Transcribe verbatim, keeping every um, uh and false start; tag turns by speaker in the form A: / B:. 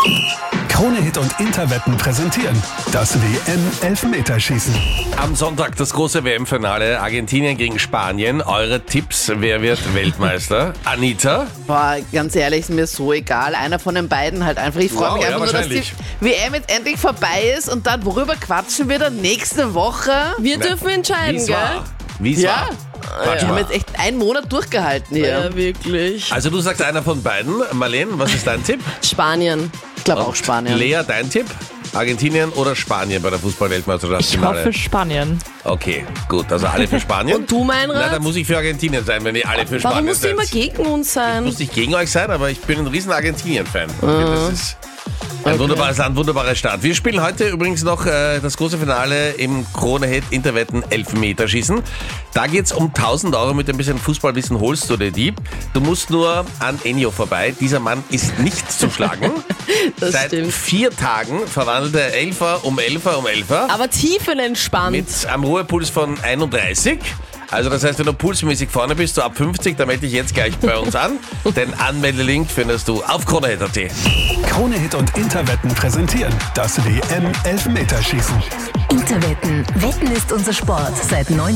A: Krone-Hit und Interwetten präsentieren das W M-Elfmeterschießen.
B: Am Sonntag das große W M-Finale, Argentinien gegen Spanien. Eure Tipps, wer wird Weltmeister? Anita?
C: Boah, ganz ehrlich, ist mir so egal. Einer von den beiden halt einfach. Ich freue
B: Wow,
C: mich
B: ja,
C: einfach nur, dass die
B: wahrscheinlich.
C: W M jetzt endlich vorbei ist und dann, worüber quatschen wir dann nächste Woche?
D: Wir dürfen entscheiden,
B: Wie's
D: gell?
B: war? Wie's
C: Ja.
B: war? Warte
C: Wir haben
B: mal.
C: jetzt echt einen Monat durchgehalten hier.
D: Ja, wirklich.
B: Also du sagst einer von beiden. Marlene, was ist dein Tipp?
D: Spanien.
C: Ich glaube auch Spanien.
B: Lea, dein Tipp? Argentinien oder Spanien bei der Fußball-Weltmeisterschaft?
E: Ich hoffe Spanien.
B: Okay, gut, also alle für Spanien.
D: Und du,
B: Na, dann
D: Meinrad?
B: muss ich für Argentinien sein, wenn ihr alle für
D: Warum
B: Spanien
D: musst du
B: seid.
D: immer gegen uns sein?
B: Muss nicht gegen euch sein, aber ich bin ein riesen Argentinien-Fan. Das ist ein wunderbares Land, wunderbarer Start. Wir spielen heute übrigens noch äh, das große Finale im Krone-Hit Interwetten Elfmeterschießen. Da geht's um tausend Euro. Mit ein bisschen Fußballwissen holst du dir die. Du musst nur an Ennio vorbei. Dieser Mann ist nicht zu schlagen.
D: Das
B: Seit
D: stimmt.
B: vier Tagen verwandelt er Elfer um Elfer um Elfer.
D: Aber tiefenentspannt.
B: Mit einem Ruhepuls von einunddreißig. Also das heißt, wenn du pulsmäßig vorne bist, so ab fünfzig, dann melde dich jetzt gleich bei uns an. Den Anmeldelink findest du auf kronehit punkt at.
A: Krone-Hit und Interwetten präsentieren das W M-Elfmeterschießen.
F: Interwetten. Wetten ist unser Sport seit neunzehnhundertneunundneunzig.